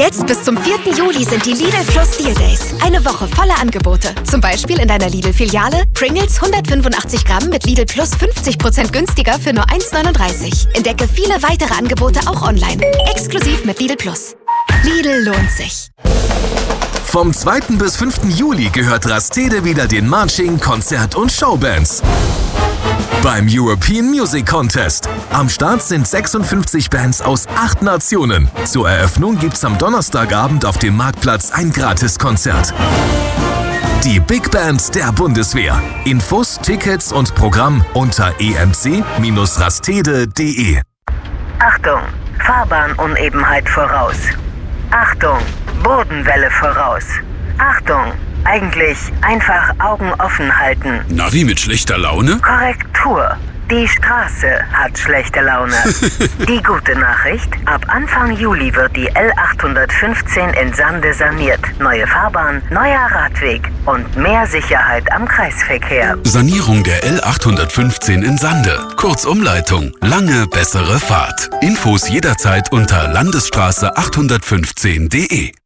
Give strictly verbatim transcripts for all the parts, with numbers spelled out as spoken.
Jetzt bis zum vierten Juli sind die Lidl Plus Deal Days. Eine Woche voller Angebote. Zum Beispiel in deiner Lidl-Filiale Pringles hundertfünfundachtzig Gramm mit Lidl Plus fünfzig Prozent günstiger für nur eins neununddreißig. Entdecke viele weitere Angebote auch online. Exklusiv mit Lidl Plus. Lidl lohnt sich. Vom zweiten bis fünften Juli gehört Rastede wieder den Marching, Konzert- und Showbands. Beim European Music Contest. Am Start sind sechsundfünfzig Bands aus acht Nationen. Zur Eröffnung gibt's am Donnerstagabend auf dem Marktplatz ein Gratiskonzert. Die Big Band der Bundeswehr. Infos, Tickets und Programm unter e m c Bindestrich rastede punkt d e. Achtung, Fahrbahnunnebenheit voraus. Achtung, Bodenwelle voraus. Achtung, eigentlich einfach Augen offen halten. Navi mit schlechter Laune? Korrektur. Die Straße hat schlechte Laune. Die gute Nachricht, ab Anfang Juli wird die L achthundertfünfzehn in Sande saniert. Neue Fahrbahn, neuer Radweg und mehr Sicherheit am Kreisverkehr. Sanierung der L achthundertfünfzehn in Sande. Kurzumleitung. Lange bessere Fahrt. Infos jederzeit unter landesstraße achthundertfünfzehn punkt d e.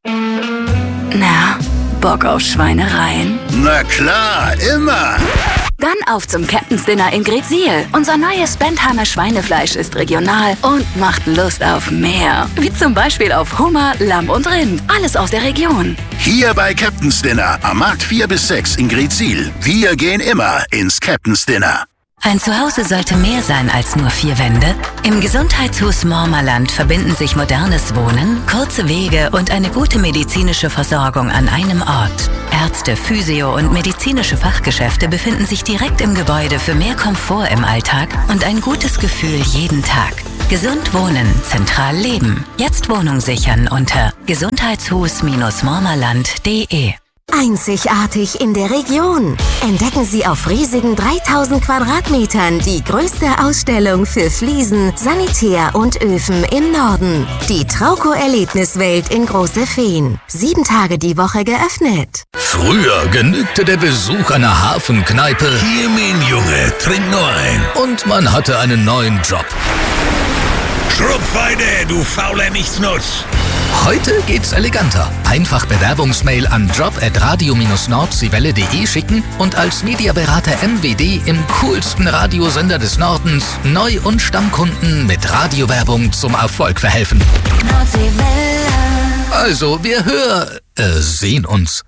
Na, Bock auf Schweinereien? Na klar, immer! Dann auf zum Captain's Dinner in Greetsiel. Unser neues Bentheimer Schweinefleisch ist regional und macht Lust auf mehr. Wie zum Beispiel auf Hummer, Lamm und Rind. Alles aus der Region. Hier bei Captain's Dinner am Markt vier bis sechs in Greetsiel. Wir gehen immer ins Captain's Dinner. Ein Zuhause sollte mehr sein als nur vier Wände. Im Gesundheitshaus Mormerland verbinden sich modernes Wohnen, kurze Wege und eine gute medizinische Versorgung an einem Ort. Ärzte, Physio- und medizinische Fachgeschäfte befinden sich direkt im Gebäude für mehr Komfort im Alltag und ein gutes Gefühl jeden Tag. Gesund wohnen, zentral leben. Jetzt Wohnung sichern unter gesundheitshus Bindestrich mormerland punkt d e. Einzigartig in der Region. Entdecken Sie auf riesigen dreitausend Quadratmetern die größte Ausstellung für Fliesen, Sanitär und Öfen im Norden. Die Trauco-Erlebniswelt in Große Feen. Sieben Tage die Woche geöffnet. Früher genügte der Besuch einer Hafenkneipe. Hier, mein Junge, trink nur ein. Und man hatte einen neuen Job. Schrupfweide, du fauler Nichtsnutz. Heute geht's eleganter. Einfach Bewerbungsmail an job at radio Bindestrich nordseewelle punkt de schicken und als Mediaberater M W D im coolsten Radiosender des Nordens Neu- und Stammkunden mit Radiowerbung zum Erfolg verhelfen. Nordseewelle. Also, wir hör... Äh, sehen uns.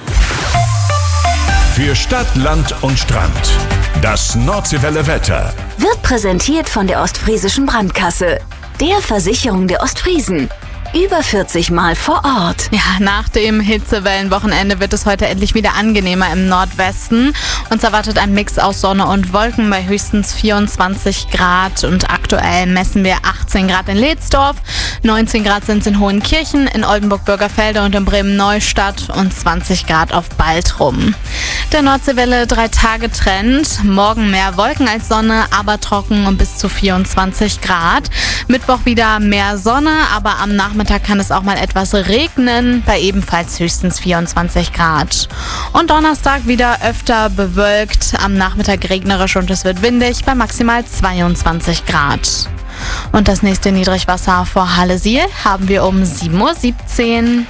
Für Stadt, Land und Strand. Das Nordseewelle Wetter. Wird präsentiert von der Ostfriesischen Brandkasse. Der Versicherung der Ostfriesen. Über vierzig Mal vor Ort. Ja, nach dem Hitzewellenwochenende wird es heute endlich wieder angenehmer im Nordwesten. Uns erwartet ein Mix aus Sonne und Wolken bei höchstens vierundzwanzig Grad. Und aktuell messen wir achtzehn Grad in Lehtsdorf, neunzehn Grad sind es in Hohenkirchen, in Oldenburg-Bürgerfelde und in Bremen-Neustadt und zwanzig Grad auf Baltrum. Der Nordseewelle drei Tage Trend. Morgen mehr Wolken als Sonne, aber trocken und bis zu vierundzwanzig Grad. Mittwoch wieder mehr Sonne, aber am Nachmittag kann es auch mal etwas regnen, bei ebenfalls höchstens vierundzwanzig Grad. Und Donnerstag wieder öfter bewölkt, am Nachmittag regnerisch und es wird windig bei maximal zweiundzwanzig Grad. Und das nächste Niedrigwasser vor Halle-Siel haben wir um sieben Uhr siebzehn.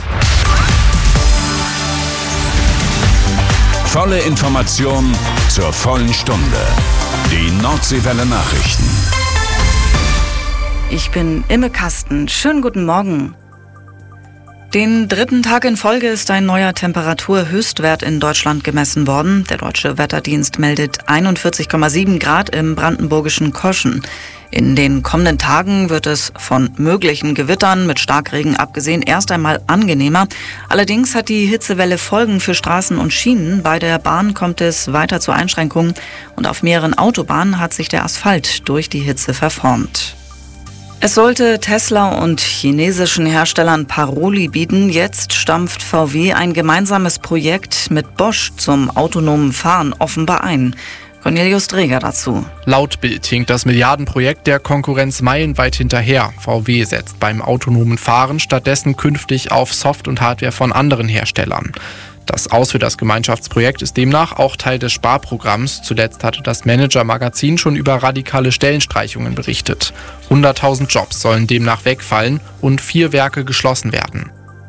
Volle Information zur vollen Stunde. Die Nordseewelle Nachrichten. Ich bin Imme Kasten. Schönen guten Morgen. Den dritten Tag in Folge ist ein neuer Temperaturhöchstwert in Deutschland gemessen worden. Der Deutsche Wetterdienst meldet einundvierzig Komma sieben Grad im brandenburgischen Koschen. In den kommenden Tagen wird es von möglichen Gewittern mit Starkregen abgesehen erst einmal angenehmer. Allerdings hat die Hitzewelle Folgen für Straßen und Schienen. Bei der Bahn kommt es weiter zu Einschränkungen und auf mehreren Autobahnen hat sich der Asphalt durch die Hitze verformt. Es sollte Tesla und chinesischen Herstellern Paroli bieten. Jetzt stampft V W ein gemeinsames Projekt mit Bosch zum autonomen Fahren offenbar ein. Cornelius Dreger dazu. Laut Bild hinkt das Milliardenprojekt der Konkurrenz meilenweit hinterher. V W setzt beim autonomen Fahren stattdessen künftig auf Soft- und Hardware von anderen Herstellern. Das Aus für das Gemeinschaftsprojekt ist demnach auch Teil des Sparprogramms. Zuletzt hatte das Manager-Magazin schon über radikale Stellenstreichungen berichtet. hunderttausend Jobs sollen demnach wegfallen und vier Werke geschlossen werden.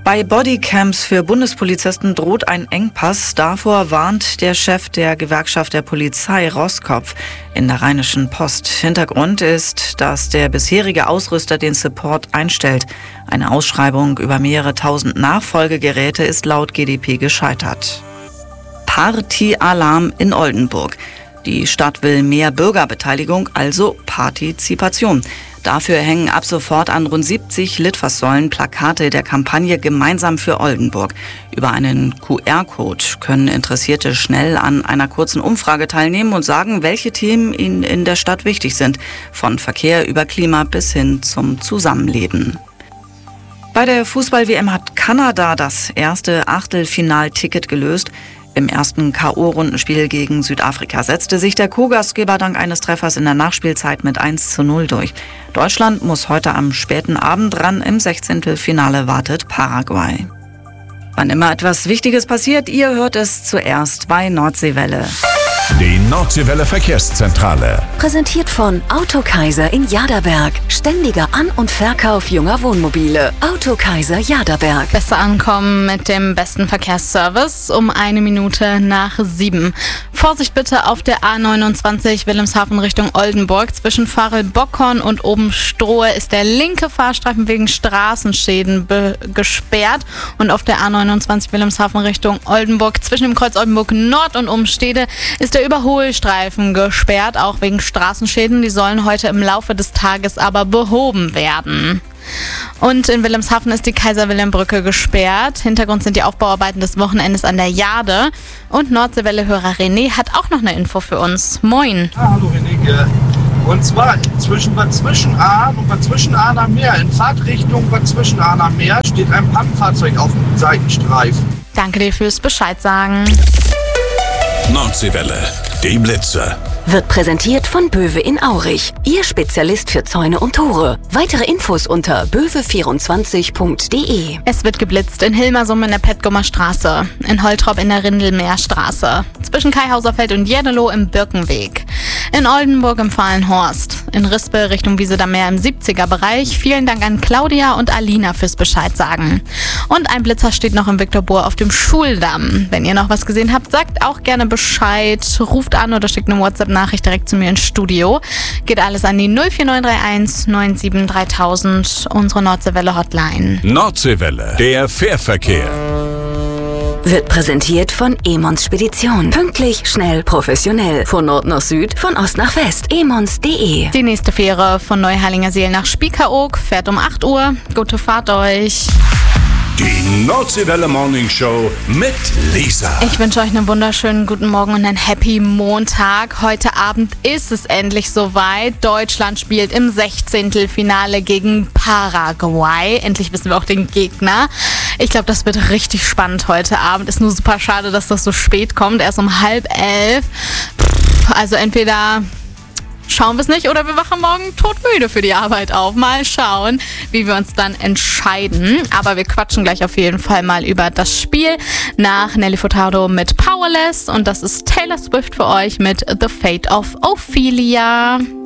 Bei Bodycams für Bundespolizisten droht ein Engpass. Davor warnt der Chef der Gewerkschaft der Polizei, Roskopf, in der Rheinischen Post. Hintergrund ist, dass der bisherige Ausrüster den Support einstellt. Eine Ausschreibung über mehrere tausend Nachfolgegeräte ist laut G D P gescheitert. Partyalarm in Oldenburg. Die Stadt will mehr Bürgerbeteiligung, also Partizipation. Dafür hängen ab sofort an rund siebzig Litfaßsäulen Plakate der Kampagne Gemeinsam für Oldenburg. Über einen Q R-Code können Interessierte schnell an einer kurzen Umfrage teilnehmen und sagen, welche Themen ihnen in der Stadt wichtig sind. Von Verkehr über Klima bis hin zum Zusammenleben. Bei der Fußball-W M hat Kanada das erste Achtelfinalticket gelöst. Im ersten K O-Rundenspiel gegen Südafrika setzte sich der Co-Gastgeber dank eines Treffers in der Nachspielzeit mit eins zu null durch. Deutschland muss heute am späten Abend ran. Im Sechzehntelfinale wartet Paraguay. Wann immer etwas Wichtiges passiert, ihr hört es zuerst bei Nordseewelle. Die Nordseewelle Verkehrszentrale. Präsentiert von Autokaiser in Jaderberg. Ständiger An- und Verkauf junger Wohnmobile. Autokaiser Jaderberg. Besser ankommen mit dem besten Verkehrsservice um eine Minute nach sieben. Vorsicht bitte auf der A neunundzwanzig Wilhelmshaven Richtung Oldenburg. Zwischen Farel-Bockhorn und Oben-Strohe ist der linke Fahrstreifen wegen Straßenschäden gesperrt. Und auf der A neunundzwanzig Wilhelmshaven Richtung Oldenburg zwischen dem Kreuz Oldenburg Nord und Umstede ist der Überholstreifen gesperrt, auch wegen Straßenschäden. Die sollen heute im Laufe des Tages aber behoben werden. Und in Wilhelmshaven ist die Kaiser-Wilhelm-Brücke gesperrt. Hintergrund sind die Aufbauarbeiten des Wochenendes an der Jade. Und Nordseewelle-Hörer René hat auch noch eine Info für uns. Moin. Ah, hallo René. Und zwar zwischen Bad Zwischenahn und Bad Zwischenahn am Meer, in Fahrtrichtung Bad Zwischenahn am Meer, steht ein Pannenfahrzeug auf dem Seitenstreifen. Danke dir fürs Bescheid sagen. Nordseewelle, die Blitze. Wird präsentiert von Böwe in Aurich. Ihr Spezialist für Zäune und Tore. Weitere Infos unter böwe vierundzwanzig punkt de. Es wird geblitzt in Hilmersum in der Petgummer Straße, in Holtrop in der Rindelmeerstraße, zwischen Kaihauserfeld und Jeddelo im Birkenweg, in Oldenburg im Fahlenhorst, in Rispe Richtung Wiesedamer im siebziger Bereich. Vielen Dank an Claudia und Alina fürs Bescheid sagen. Und ein Blitzer steht noch im Viktorbohr auf dem Schuldamm. Wenn ihr noch was gesehen habt, sagt auch gerne Bescheid. Ruft an oder schickt eine WhatsApp-Nachricht direkt zu mir ins Studio. Geht alles an die null vier neun drei eins neun sieben dreitausend, unsere Nordseewelle-Hotline. Nordseewelle, der Fährverkehr. Wird präsentiert von Emons Spedition. Pünktlich, schnell, professionell. Von Nord nach Süd, von Ost nach West. emons punkt de. Die nächste Fähre von Neuharlingersiel nach Spiekeroog fährt um acht Uhr. Gute Fahrt euch. Die Nordseewelle Morning Show mit Lisa. Ich wünsche euch einen wunderschönen guten Morgen und einen Happy Montag. Heute Abend ist es endlich soweit. Deutschland spielt im Sechzehntelfinale gegen Paraguay. Endlich wissen wir auch den Gegner. Ich glaube, das wird richtig spannend heute Abend. Ist nur super schade, dass das so spät kommt. Erst um halb elf. Also entweder schauen wir es nicht oder wir wachen morgen todmüde für die Arbeit auf. Mal schauen, wie wir uns dann entscheiden. Aber wir quatschen gleich auf jeden Fall mal über das Spiel nach Nelly Furtado mit Powerless. Und das ist Taylor Swift für euch mit The Fate of Ophelia.